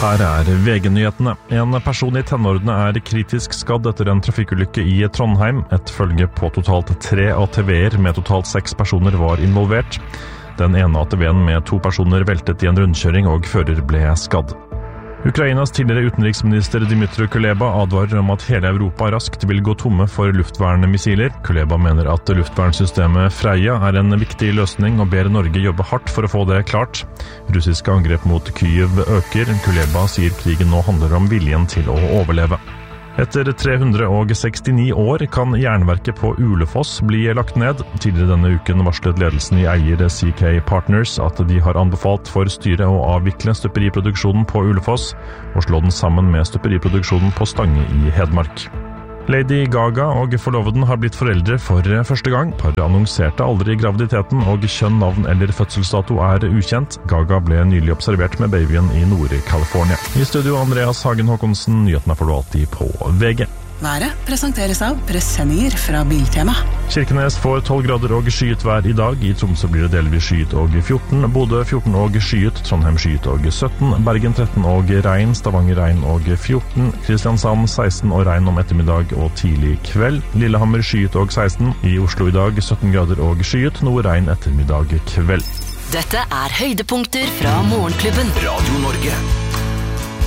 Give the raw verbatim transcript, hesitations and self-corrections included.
Her er V G-nyhetene. En person i tenårene er kritisk skadd etter en trafikkulykke i Trondheim. Et følge på totalt tre A T V-er med totalt seks personer var involvert. Den ene A T V-en med to personer veltet i en rundkjøring og fører ble skadd. Ukrainas tidligere utenriksminister Dmytro Kuleba advarer om at hele Europa raskt vil gå tomme for luftvernmissiler. Kuleba mener at luftvernsystemet Freya er en viktig løsning og ber Norge jobbe hardt for å få det klart. Russiske angrep mot Kyiv øker. Kuleba sier krigen nå handler om viljen til å overleve. Etter tre hundre sekstini år kan jernverket på Ulefoss bli lagt ned. Tidligere denne uken varslet ledelsen i eier C K Partners at de har anbefalt for styret å avvikle støperiproduksjonen på Ulefoss og slå den sammen med støperiproduksjonen på Stange i Hedmark. Lady Gaga og forloveden har blitt foreldre for første gang. Paret annonserte aldri graviditeten, og kjønn, navn eller fødselsdato er ukjent. Gaga ble nylig observert med babyen i Nord-California. I studio Andreas Hagen Håkonsen, nyhetene får du alltid på V G. Været presenteres av pressendinger fra Biltema. Kirkenes får tolv grader og skyet vær i dag. I Tromsø blir det delvis skyet og fjorten. Bodø fjorten og skyet. Trondheim skyet og sytten. Bergen tretten og regn. Stavanger regn og fjorten. Kristiansand seksten og regn om ettermiddag og tidlig kveld. Lillehammer skyet og seksten. I Oslo i dag sytten grader og skyet. Noe regn ettermiddag kveld. Dette er høydepunkter fra Morgenklubben. Radio Norge.